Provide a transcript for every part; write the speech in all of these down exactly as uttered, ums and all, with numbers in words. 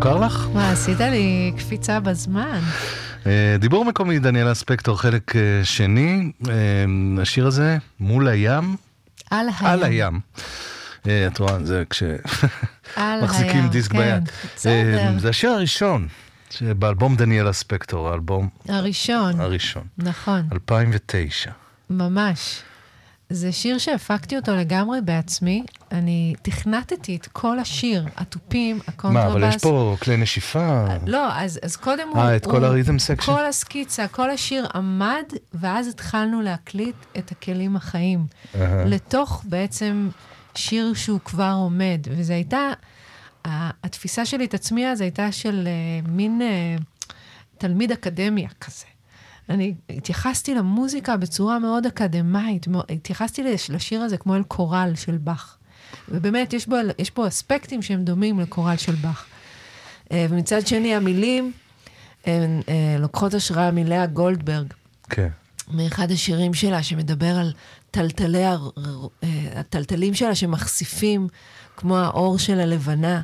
מוכר לך? מה, עשית לי קפיצה בזמן. דיבור מקומי, דניאלה ספקטור, חלק שני. השיר הזה, מול הים. על הים. על הים. את רואה, זה כשמחזיקים דיסק ביד. זה השיר הראשון, באלבום דניאלה ספקטור, האלבום... הראשון. הראשון. נכון. אלפיים ותשע. ממש. זה שיר שהפקתי אותו לגמרי בעצמי. אני תכנתתי את כל השיר, הטופים, הקונטרבאס. מה, אבל יש פה כלי נשיפה? לא, אז, אז קודם הוא... אה, את כל הריתם סקשן? כל הסקיצה, כל השיר עמד, ואז התחלנו להקליט את הכלים החיים. לתוך בעצם שיר שהוא כבר עומד. וזו הייתה, התפיסה שלי את עצמי אז הייתה של מין תלמיד אקדמיה כזה. אני התייחסתי למוזיקה בצורה מאוד אקדמית, התייחסתי לשיר הזה כמו אל קורל של בח. ובאמת, יש בו, יש בו אספקטים שהם דומים לקורל של בח. ומצד שני, המילים הן לוקחות השראה מלאה גולדברג. כן. מאחד השירים שלה שמדבר על טלטלי, הטלטלים שלה שמחשיפים כמו האור של הלבנה.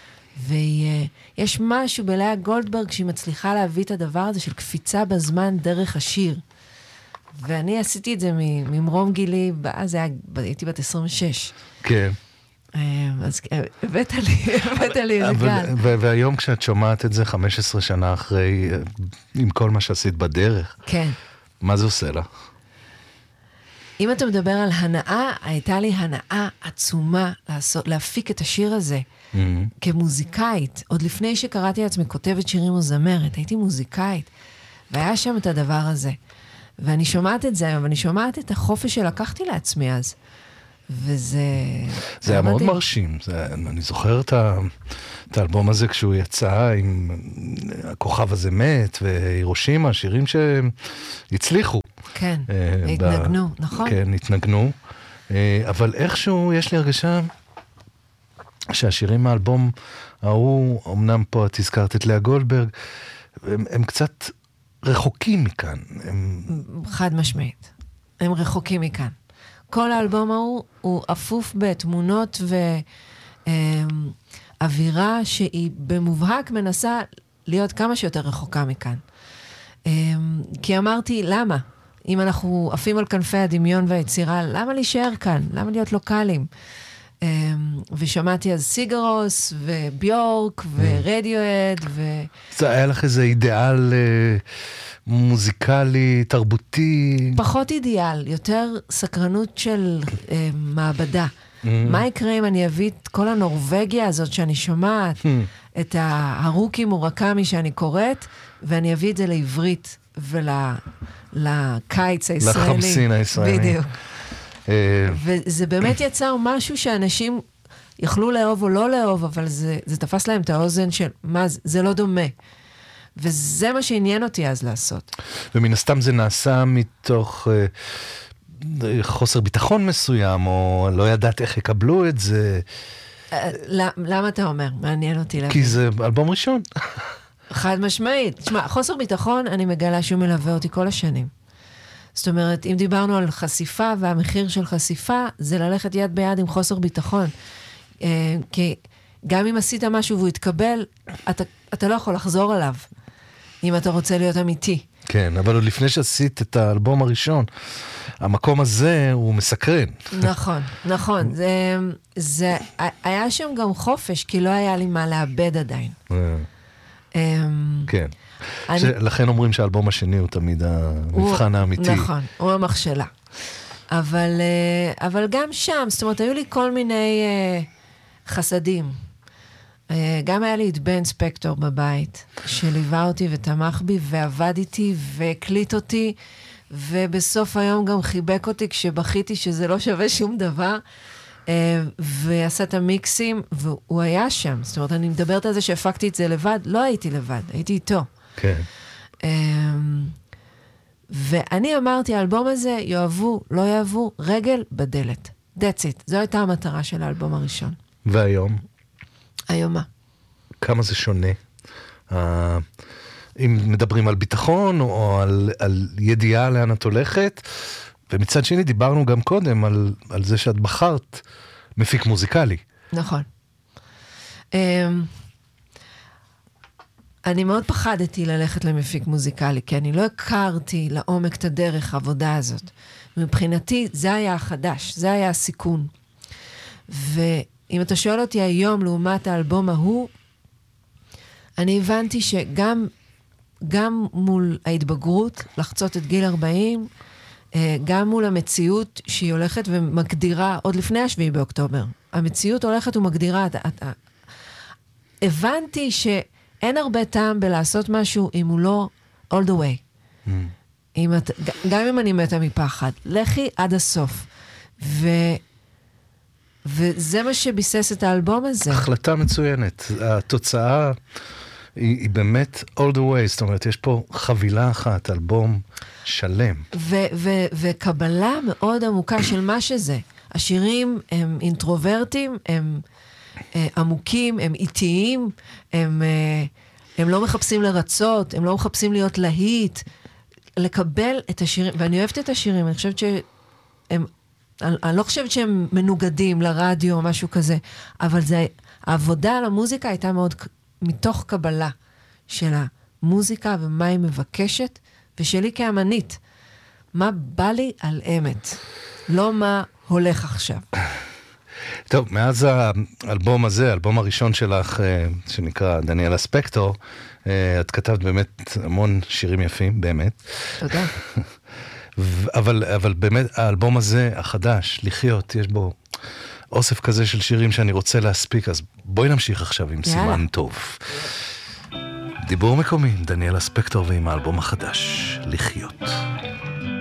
ויש משהו בלאה גולדברג שהיא מצליחה להביא את הדבר הזה של קפיצה בזמן דרך השיר. ואני עשיתי את זה ממרום גילי, אז הייתי בת עשרים ושש. כן. אז הבאת לי, הבאת לי איזה גל. והיום כשאת שומעת את זה חמש עשרה שנה אחרי, עם כל מה שעשית בדרך, כן. מה זה עושה לה? אם אתה מדבר על הנאה, הייתה לי הנאה עצומה לעשות, להפיק את השיר הזה. Mm-hmm. כמוזיקאית, עוד לפני שקראתי לעצמי כותבת שירים או זמרת, הייתי מוזיקאית, והיה שם את הדבר הזה. ואני שומעת את זה היום, ואני שומעת את החופש שלקחתי לעצמי אז. וזה... זה היה מאוד מרשים. זה, אני זוכר את, ה, את האלבום הזה כשהוא יצא עם הכוכב הזה מת, והירושימה, שירים שהצליחו. כן, uh, התנגנו, ב... נכון? כן, התנגנו. Uh, אבל איכשהו יש לי הרגשה... שהשירים מהאלבום ההוא, אמנם פה את הזכרת את לאה גולדברג, הם, הם קצת רחוקים מכאן. הם... חד משמעית. הם רחוקים מכאן. כל האלבום ההוא הוא אפוף בתמונות ואווירה שהיא במובהק מנסה להיות כמה שיותר רחוקה מכאן. כי אמרתי, למה? אם אנחנו עפים על כנפי הדמיון והיצירה, למה להישאר כאן? למה להיות לוקלים? ושמעתי אז סיגרוס וביורק ורדיואד ו... זה היה לך איזה אידיאל מוזיקלי, תרבותי? פחות אידיאל, יותר סקרנות של מעבדה. מה יקרה אם אני אביא את כל הנורווגיה הזאת שאני שומעת, את הרוקי מורקמי שאני קוראת, ואני אביא את זה לעברית ולקיץ הישראלי. לחמסין הישראלי. בדיוק. וזה באמת יצר משהו שאנשים יכלו לאהוב או לא לאהוב, אבל זה, זה תפס להם את האוזן של, מה, זה, זה לא דומה. וזה מה שעניין אותי אז לעשות. ומן הסתם זה נעשה מתוך אה, חוסר ביטחון מסוים, או לא ידעת איך יקבלו את זה. למה אתה אומר? מעניין אותי להבין. כי זה אלבום ראשון. חד משמעית. תשמע, חוסר ביטחון, אני מגלה שהוא מלווה אותי כל השנים. זאת אומרת, אם דיברנו על חשיפה, והמחיר של חשיפה, זה ללכת יד ביד עם חוסר ביטחון. כי גם אם עשית משהו והוא יתקבל, אתה, אתה לא יכול לחזור עליו, אם אתה רוצה להיות אמיתי. כן, אבל עוד לפני שעשית את האלבום הראשון, המקום הזה הוא מסקרן. נכון, נכון. זה, זה, היה שם גם חופש, כי לא היה לי מה לאבד עדיין. כן. לכן אומרים שהאלבום השני הוא תמיד המבחן האמיתי. נכון, הוא המכשלה. אבל, אבל גם שם, זאת אומרת, היו לי כל מיני חסדים. גם היה לי את בן ספקטור בבית, שליווה אותי ותמך בי, ועבד איתי, והקליט אותי, ובסוף היום גם חיבק אותי, כשבכיתי שזה לא שווה שום דבר, ועשה את המיקסים, והוא היה שם. זאת אומרת, אני מדברת על זה שהפקתי את זה לבד, לא הייתי לבד, הייתי איתו. כן. ואני אמרתי, האלבום הזה יאהבו, לא יאהבו, רגל בדלת. That's it. זו הייתה המטרה של האלבום הראשון. והיום? היום מה? כמה זה שונה? אם מדברים על ביטחון, או על, על ידיעה לאן את הולכת, ומצד שני דיברנו גם קודם על, על זה שאת בחרת מפיק מוזיקלי. נכון. אני מאוד פחדתי ללכת למפיק מוזיקלי, כי אני לא הכרתי לעומק את הדרך העבודה הזאת. מבחינתי, זה היה החדש, זה היה הסיכון. ואם אתה שואל אותי היום, לעומת האלבום ההוא, אני הבנתי שגם גם מול ההתבגרות, לחצות את גיל ארבעים, גם מול המציאות שהיא הולכת ומגדירה, עוד לפני השביעי באוקטובר, המציאות הולכת ומגדירה, אתה, אתה, הבנתי שאין הרבה טעם בלעשות משהו אם הוא לא all the way. Mm. אם את, גם אם אני מתה מפחד, לכי עד הסוף. ו, וזה מה שביסס את האלבום הזה. החלטה מצוינת. התוצאה היא, היא באמת all the way, זאת אומרת, יש פה חבילה אחת, אלבום שלם. ו, ו, וקבלה מאוד עמוקה של מה שזה. השירים הם אינטרוברטים, הם אה, עמוקים, הם איטיים, הם, אה, הם לא מחפשים לרצות, הם לא מחפשים להיות להיט, לקבל את השירים, ואני אוהבת את השירים, אני חושבת שהם, אני, אני לא חושבת שהם מנוגדים לרדיו או משהו כזה, אבל זה, העבודה על המוזיקה הייתה מאוד מתוך קבלה של המוזיקה ומה היא מבקשת, ושלי כאמנית, מה בא לי על אמת, לא מה הולך עכשיו. טוב, מאז האלבום הזה, האלבום הראשון שלך, שנקרא דניאלה ספקטור, את כתבת באמת המון שירים יפים, באמת. תודה. אבל, אבל באמת, האלבום הזה, החדש, לחיות, יש בו אוסף כזה של שירים שאני רוצה להספיק, אז בואי נמשיך עכשיו עם יאללה. סימן טוב. דיבור מקומי, דניאלה ספקטור ועם האלבום החדש, לחיות.